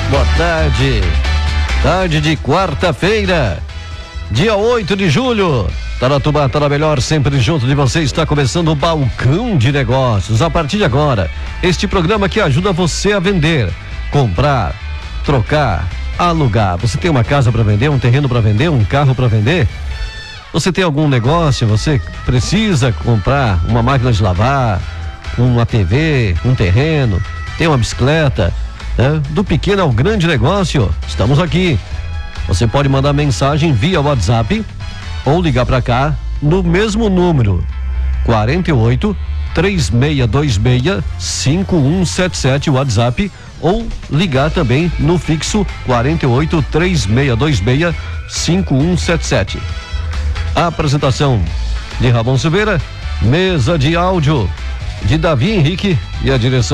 Boa tarde. Tarde de quarta-feira, dia 8 de julho. Taratubá tá na melhor, sempre junto de você. Está começando o Balcão de Negócios. A partir de agora, este programa que ajuda você a vender, comprar, trocar, alugar. Você tem uma casa para vender, um terreno para vender, um carro para vender? Você tem algum negócio? Você precisa comprar uma máquina de lavar, uma TV, um terreno, tem uma bicicleta, né? Do pequeno ao grande negócio, estamos aqui. Você pode mandar mensagem via WhatsApp ou ligar para cá no mesmo número 48 3626 5177 WhatsApp, ou ligar também no fixo 48 3626 5177. A apresentação de Ramon Silveira, mesa de áudio de Davi Henrique e a direção